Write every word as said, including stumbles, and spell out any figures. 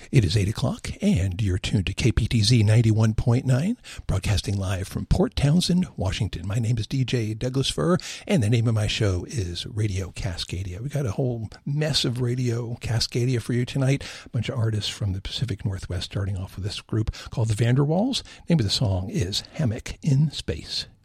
It is eight o'clock, and you're tuned to K P T Z ninety-one point nine, broadcasting live from Port Townsend, Washington. My name is D J Douglas Fur, and the name of my show is Radio Cascadia. We got a whole mess of Radio Cascadia for you tonight. A bunch of artists from the Pacific Northwest, starting off with this group called the Vanderwalls. The name of the song is Hammock in Space.